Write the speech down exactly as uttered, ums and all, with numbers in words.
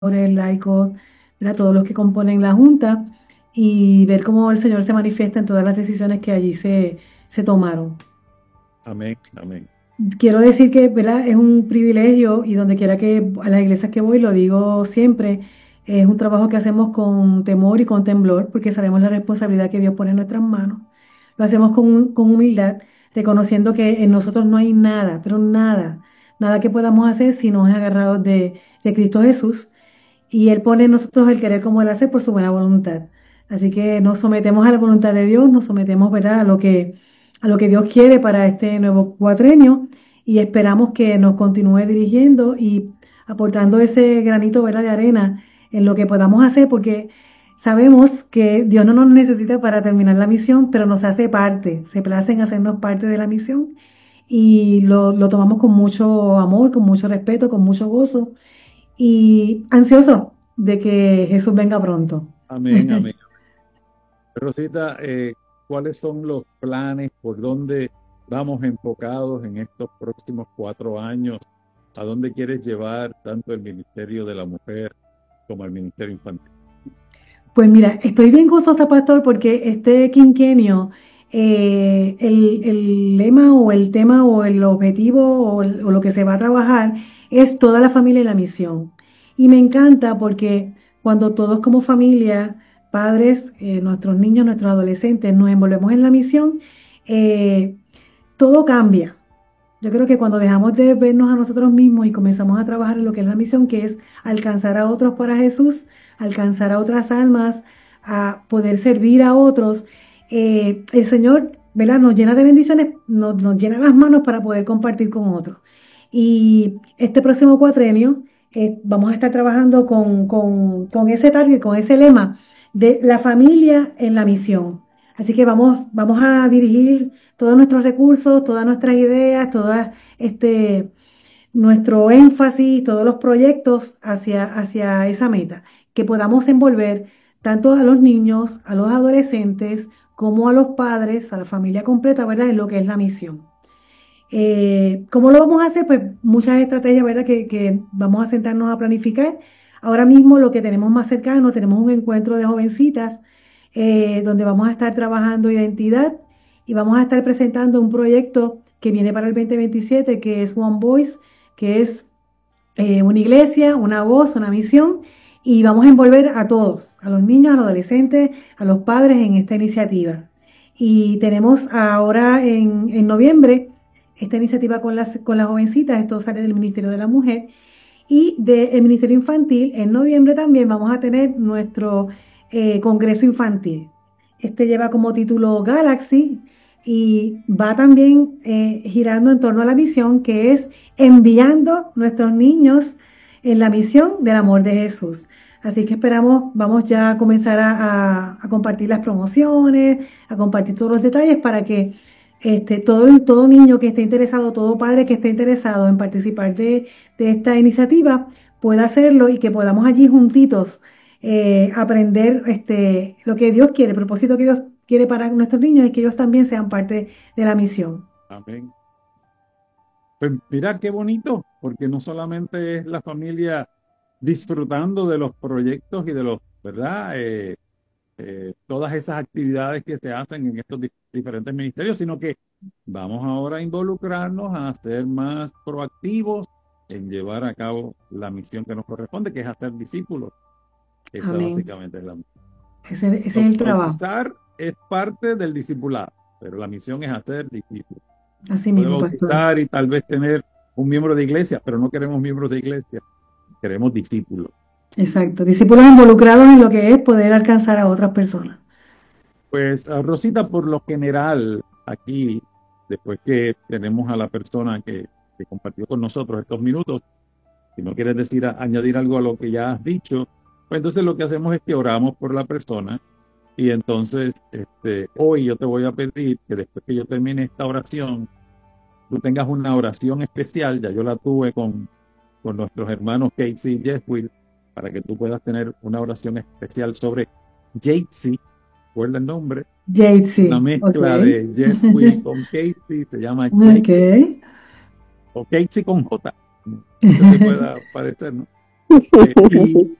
laicos, ¿verdad? Todos los que componen la Junta y ver cómo el Señor se manifiesta en todas las decisiones que allí se, se tomaron. Amén, amén. Quiero decir que, ¿verdad? Es un privilegio y donde quiera que a las iglesias que voy, lo digo siempre, es un trabajo que hacemos con temor y con temblor porque sabemos la responsabilidad que Dios pone en nuestras manos. Lo hacemos con, con humildad, reconociendo que en nosotros no hay nada, pero nada, nada que podamos hacer si no es agarrados de, de Cristo Jesús. Y Él pone en nosotros el querer como el hacer por su buena voluntad. Así que nos sometemos a la voluntad de Dios, nos sometemos, ¿verdad?, a lo que, a lo que Dios quiere para este nuevo cuatrenio y esperamos que nos continúe dirigiendo y aportando ese granito, ¿verdad?, de arena en lo que podamos hacer, porque sabemos que Dios no nos necesita para terminar la misión, pero nos hace parte, se place en hacernos parte de la misión y lo, lo tomamos con mucho amor, con mucho respeto, con mucho gozo y ansioso de que Jesús venga pronto. Amén, amén. Rosita, eh, ¿cuáles son los planes? ¿Por dónde vamos enfocados en estos próximos cuatro años? ¿A dónde quieres llevar tanto el Ministerio de la Mujer como el Ministerio Infantil? Pues mira, estoy bien gozosa, pastor, porque este quinquenio, eh, el, el lema o el tema o el objetivo o, el- o lo que se va a trabajar es toda la familia y la misión. Y me encanta porque cuando todos como familia, padres, eh, nuestros niños, nuestros adolescentes, nos envolvemos en la misión, eh, todo cambia. Yo creo que cuando dejamos de vernos a nosotros mismos y comenzamos a trabajar en lo que es la misión, que es alcanzar a otros para Jesús, alcanzar a otras almas, a poder servir a otros, eh, el Señor, ¿verdad?, nos llena de bendiciones, nos, nos llena las manos para poder compartir con otros. Y este próximo cuatrenio eh, vamos a estar trabajando con, con, con ese target, con ese lema de la familia en la misión. Así que vamos, vamos a dirigir todos nuestros recursos, todas nuestras ideas, todas este, nuestro énfasis, todos los proyectos hacia, hacia esa meta, que podamos envolver tanto a los niños, a los adolescentes, como a los padres, a la familia completa, ¿verdad?, en lo que es la misión. Eh, ¿cómo lo vamos a hacer? Pues muchas estrategias, ¿verdad?, que, que vamos a sentarnos a planificar. Ahora mismo lo que tenemos más cercano, tenemos un encuentro de jovencitas eh, donde vamos a estar trabajando identidad y vamos a estar presentando un proyecto que viene para el dos mil veintisiete, que es One Voice, que es eh, una iglesia, una voz, una misión, y vamos a envolver a todos, a los niños, a los adolescentes, a los padres en esta iniciativa. Y tenemos ahora en, en noviembre esta iniciativa con las, con las jovencitas, esto sale del Ministerio de la Mujer, y del Ministerio Infantil. En noviembre también vamos a tener nuestro eh, Congreso Infantil. Este lleva como título Galaxy y va también eh, girando en torno a la misión que es enviando nuestros niños en la misión del amor de Jesús. Así que esperamos, vamos ya a comenzar a, a- a compartir las promociones, a compartir todos los detalles para que este, todo, todo niño que esté interesado, todo padre que esté interesado en participar de, de esta iniciativa pueda hacerlo y que podamos allí juntitos eh, aprender este, lo que Dios quiere, el propósito que Dios quiere para nuestros niños y que ellos también sean parte de la misión. Amén. Pues mira qué bonito, porque no solamente es la familia disfrutando de los proyectos y de los, ¿verdad? Eh, eh, todas esas actividades que se hacen en estos di- diferentes ministerios, sino que vamos ahora a involucrarnos a ser más proactivos en llevar a cabo la misión que nos corresponde, que es hacer discípulos. Esa Amén. básicamente es la misión. Ese, ese es Bau- el trabajo. Bautizar es parte del discipulado, pero la misión es hacer discípulos. Así Puede mismo, pastor. bautizar y tal vez tener un miembro de iglesia, pero no queremos miembros de iglesia, queremos discípulos. Exacto. Discípulos involucrados en lo que es poder alcanzar a otras personas. Pues a Rosita, por lo general, aquí, después que tenemos a la persona que, que compartió con nosotros estos minutos, si no quieres decir, a- añadir algo a lo que ya has dicho, pues entonces lo que hacemos es que oramos por la persona y entonces este, hoy yo te voy a pedir que después que yo termine esta oración, tú tengas una oración especial, ya yo la tuve con, con nuestros hermanos Casey y Jeffrey, para que tú puedas tener una oración especial sobre Jaycee, recuerda el nombre, Jade, una sí. Ok. mezcla de Jess Will con Casey, se llama Ok. Jake, o Casey con J, no sé si te pueda parecer, ¿no? Eh, y